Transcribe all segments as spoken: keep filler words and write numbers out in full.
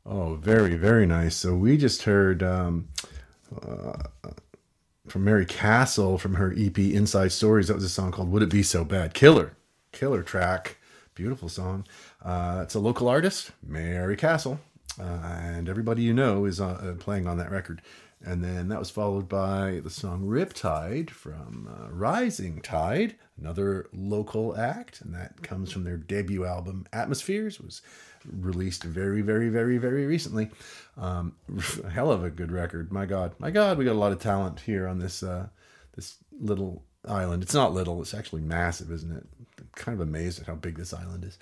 Oh, very, very nice. So we just heard um, uh, from Mary Castle from her E P Inside Stories. That was a song called Would It Be So Bad? Killer, killer track. Beautiful song. Uh, it's a local artist, Mary Castle. Uh, and everybody you know is uh, playing on that record. And then that was followed by the song Riptide from uh, Rising Tide, another local act. And that comes from their debut album, Atmospheres. It was released very, very, very, very recently. Um, a hell of a good record. My God. My God, we got a lot of talent here on this uh, this little island. It's not little. It's actually massive, isn't it? I'm kind of amazed at how big this island is.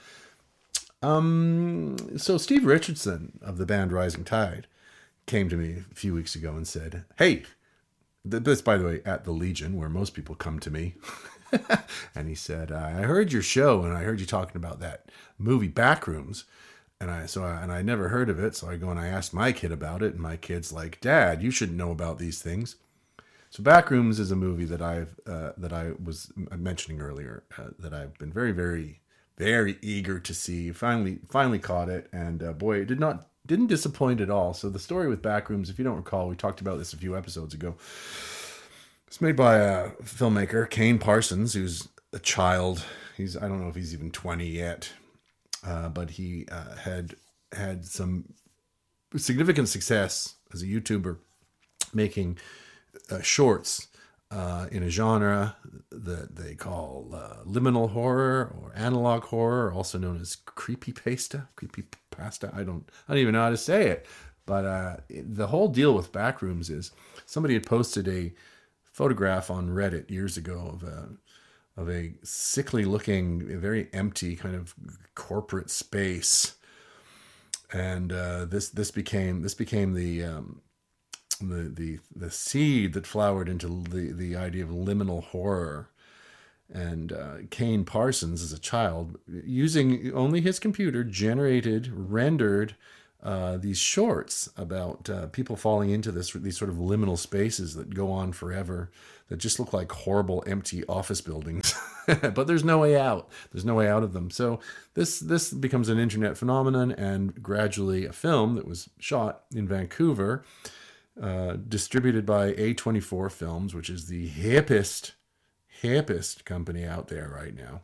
Um, so Steve Richardson of the band Rising Tide came to me a few weeks ago and said, hey, this, by the way, at the Legion, where most people come to me. And he said, I heard your show and I heard you talking about that movie Backrooms. And I, so I, and I never heard of it. So I go and I asked my kid about it. And my kid's like, Dad, you should know about these things. So Backrooms is a movie that I've, uh, that I was mentioning earlier, uh, that I've been very, very, very eager to see. Finally, finally caught it. And uh, boy, it did not, didn't disappoint at all. So the story with Backrooms, if you don't recall, we talked about this a few episodes ago. It's made by a filmmaker, Kane Parsons, who's a child. He's, I don't know if he's even twenty yet, uh, but he uh, had had some significant success as a YouTuber making uh, shorts uh, in a genre that they call uh, liminal horror or analog horror, also known as creepypasta. Creepypasta. I don't, I don't even know how to say it. But uh, the whole deal with Backrooms is somebody had posted a photograph on Reddit years ago of a of a sickly looking, very empty kind of corporate space, and uh, this this became this became the um, the the the seed that flowered into the the idea of liminal horror. And uh, Kane Parsons, as a child, using only his computer, generated, rendered Uh, these shorts about uh, people falling into this these sort of liminal spaces that go on forever, that just look like horrible empty office buildings. But there's no way out. There's no way out of them. So this this becomes an internet phenomenon, and gradually a film that was shot in Vancouver, uh, distributed by A twenty-four Films, which is the hippest, hippest company out there right now.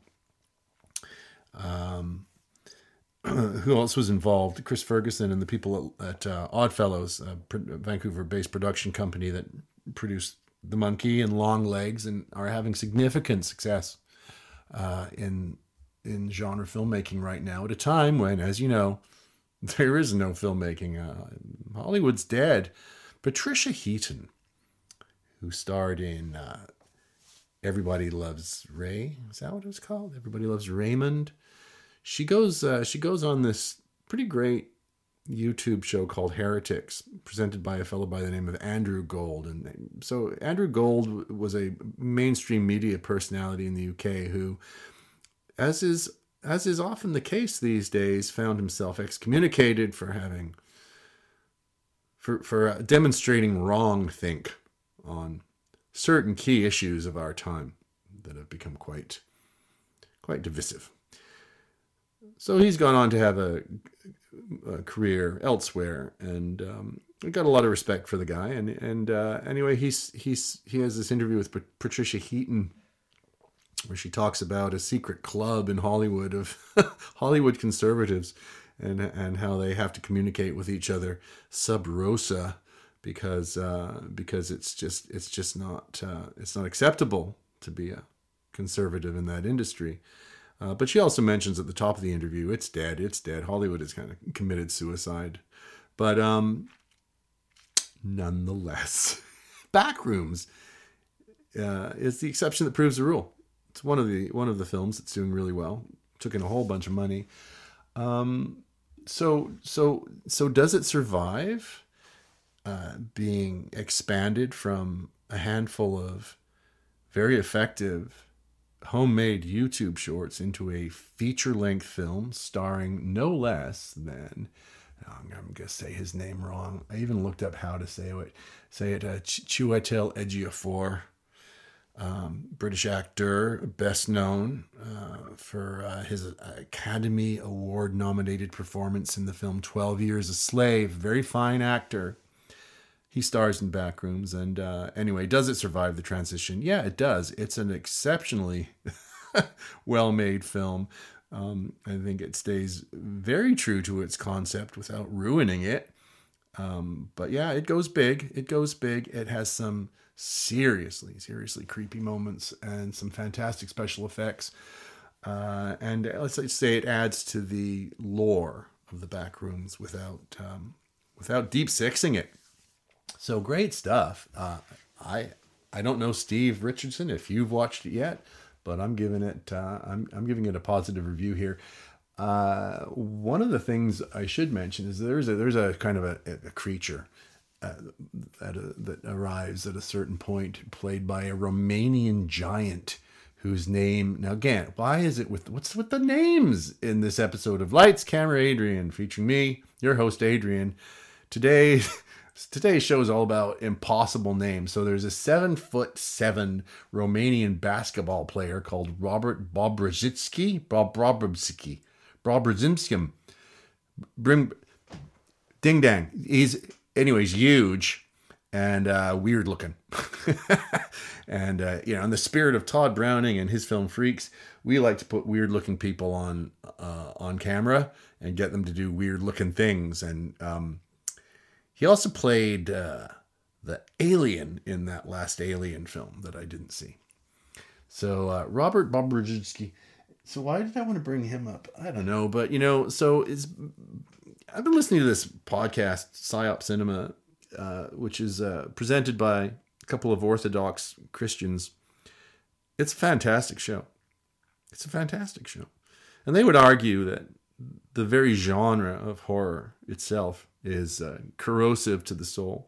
Um, who else was involved? Chris Ferguson and the people at, at uh, Oddfellows, a pr- Vancouver-based production company that produced The Monkey and Long Legs, and are having significant success uh, in in genre filmmaking right now, at a time when, as you know, there is no filmmaking. Uh, Hollywood's dead. Patricia Heaton, who starred in uh, Everybody Loves Ray, is that what it was called? Everybody Loves Raymond. She goes uh, she goes on this pretty great YouTube show called Heretics, presented by a fellow by the name of Andrew Gold. And so Andrew Gold was a mainstream media personality in the U K who, as is as is often the case these days, found himself excommunicated for having for for uh, demonstrating wrong think on certain key issues of our time that have become quite quite divisive. So he's gone on to have a, a career elsewhere, and um, I got a lot of respect for the guy. And and uh, anyway, he's he's he has this interview with Patricia Heaton, where she talks about a secret club in Hollywood of Hollywood conservatives, and and how they have to communicate with each other sub rosa, because uh, because it's just it's just not uh, it's not acceptable to be a conservative in that industry. Uh, but she also mentions at the top of the interview, it's dead, it's dead. Hollywood has kind of committed suicide. But um, nonetheless, Backrooms uh, is the exception that proves the rule. It's one of the one of the films that's doing really well. Took in a whole bunch of money. Um, so so so does it survive uh, being expanded from a handful of very effective homemade YouTube shorts into a feature-length film starring no less than, I'm going to say his name wrong. I even looked up how to say it. Say it, uh, Chiwetel Ejiofor. Um, British actor, best known uh, for uh, his Academy Award nominated performance in the film twelve Years a Slave. Very fine actor. He stars in Backrooms. And uh, anyway, does it survive the transition? Yeah, it does. It's an exceptionally well-made film. Um, I think it stays very true to its concept without ruining it. Um, but yeah, it goes big. It goes big. It has some seriously, seriously creepy moments and some fantastic special effects. Uh, and let's say it adds to the lore of the Backrooms without um, without deep sixing it. So great stuff. Uh, I I don't know Steve Richardson if you've watched it yet, but I'm giving it uh, I'm I'm giving it a positive review here. Uh, one of the things I should mention is there's a there's a kind of a, a creature uh, that uh, that arrives at a certain point, played by a Romanian giant whose name, now again, why is it with what's with the names in this episode of Lights Camera Adrian, featuring me, your host Adrian. Today today's show is all about impossible names. So there's a seven foot seven Romanian basketball player called Robert Bobrzycki, Bob Bobrzycki. Bobrzycki. Bring ding dang. He's anyways huge and uh, weird looking. And uh, you know, in the spirit of Todd Browning and his film Freaks, we like to put weird looking people on uh, on camera and get them to do weird looking things. And um, he also played uh, the alien in that last Alien film that I didn't see. So uh, Robert Bobrzycki. So why did I want to bring him up? I don't know, but you know, so it's. I've been listening to this podcast, Psyop Cinema, uh, which is uh, presented by a couple of Orthodox Christians. It's a fantastic show. It's a fantastic show, and they would argue that the very genre of horror itself is uh, corrosive to the soul,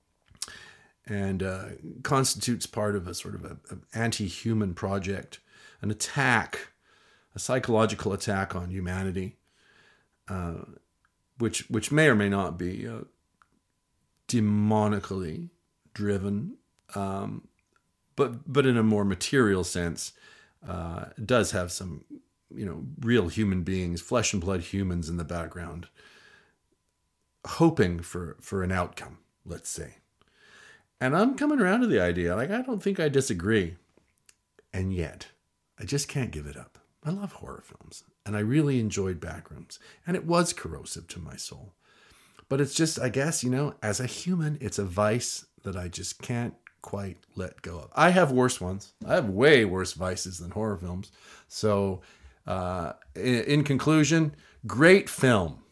and uh, constitutes part of a sort of an anti-human project, an attack. A psychological attack on humanity, uh, which which may or may not be uh, demonically driven, um, but but in a more material sense, uh, it does have some, you know, real human beings, flesh and blood humans in the background, hoping for for an outcome, let's say. And I'm coming around to the idea, like I don't think I disagree, and yet I just can't give it up. I love horror films, and I really enjoyed Backrooms, and it was corrosive to my soul. But it's just, I guess, you know, as a human, it's a vice that I just can't quite let go of. I have worse ones. I have way worse vices than horror films. So, uh, in, in conclusion, great film.